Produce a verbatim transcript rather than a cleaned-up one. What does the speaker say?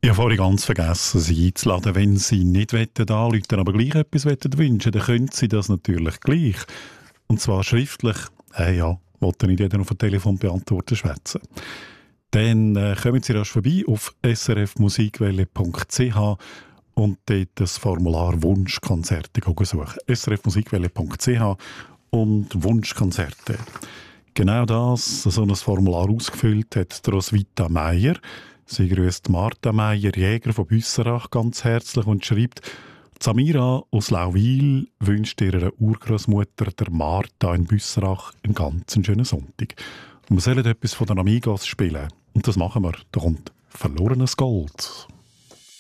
Ich habe vorhin ganz vergessen, Sie einzuladen. Wenn Sie nicht anrufen wollen, aber gleich etwas wünschen, dann können Sie das natürlich gleich. Und zwar schriftlich. Hey, ja, wollte nicht jeder auf dem Telefon beantworten, schwätzen. Dann äh, kommen Sie rasch vorbei auf s r f musikwelle punkt c h und dort das Formular Wunschkonzerte suchen. s r f musikwelle punkt c h und Wunschkonzerte. Genau das, so ein Formular ausgefüllt, hat Roswitha Meier. Sie grüßt Martha Meier, Jäger von Büsserach, ganz herzlich und schreibt, Samira aus Lauwil wünscht ihrer Urgroßmutter, der Martha in Büsserach, einen ganz schönen Sonntag. Und wir sollen etwas von den Amigos spielen. Und das machen wir. Da kommt «Verlorenes Gold».